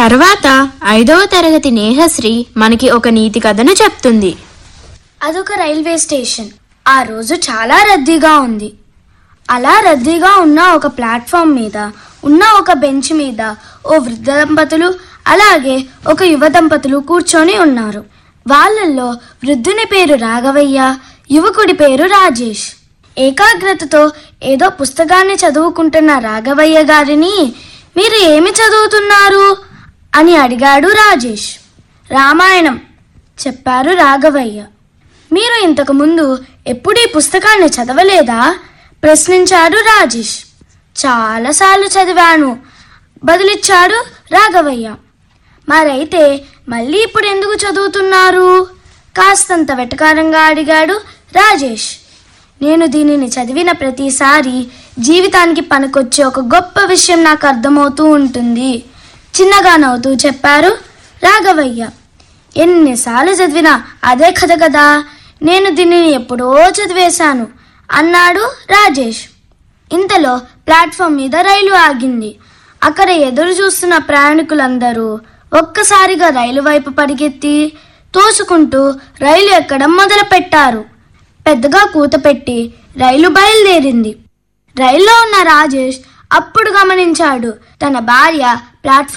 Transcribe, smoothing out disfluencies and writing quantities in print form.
తర్వాత 5వ తరగతి నేహశ్రీ మనకి ఒక నీతి కథను చెప్తుంది. అదొక రైల్వే స్టేషన్. ఆ రోజు చాలా రద్దీగా ఉంది. అలా రద్దీగా ఉన్న ఒక ప్లాట్ఫామ్ మీద ఉన్న ఒక బెంచ్ మీద ఓ వృద్ధ దంపతులు అలాగే ఒక యువ దంపతులు కూర్చొని ఉన్నారు. వాళ్ళల్లో వృద్ధుని పేరు రాఘవయ్య, యువకుడి పేరు రాజేష్. ఏకాగ్రతతో ఏదో పుస్తకాన్ని చదువుకుంటున్న రాఘవయ్య గారిని, మీరు ఏమి చదువుతున్నారు అని అడిగాడు రాజేష్. రామాయణం చెప్పారు రాఘవయ్య. మీరు ఇంతకు ముందు ఎప్పుడు ఈ పుస్తకాన్ని చదవలేదా ప్రశ్నించాడు రాజేష్. చాలాసార్లు చదివాను బదులిచ్చాడు రాఘవయ్య. మరైతే మళ్ళీ ఇప్పుడు ఎందుకు చదువుతున్నారు కాస్తంత వెటకారంగా అడిగాడు రాజేష్. నేను దీనిని చదివిన ప్రతిసారి జీవితానికి పనికొచ్చే ఒక గొప్ప విషయం నాకు అర్థమవుతూ ఉంటుంది చిన్నగా నవ్వుతూ చెప్పారు రాఘవయ్య. ఎన్నిసార్లు చదివినా అదే కథ కదా, నేను దీనిని ఎప్పుడో చదివేశాను అన్నాడు రాజేష్. ఇంతలో ప్లాట్ఫామ్ మీద రైలు ఆగింది. అక్కడ ఎదురు చూస్తున్న ప్రయాణికులందరూ ఒక్కసారిగా రైలు వైపు పరిగెత్తి తోసుకుంటూ రైలు ఎక్కడం మొదలుపెట్టారు. పెద్దగా కూత పెట్టి రైలు బయలుదేరింది. రైల్లో ఉన్న రాజేష్ అప్పుడు గమనించాడు తన భార్య ప్లాట్ఫామ్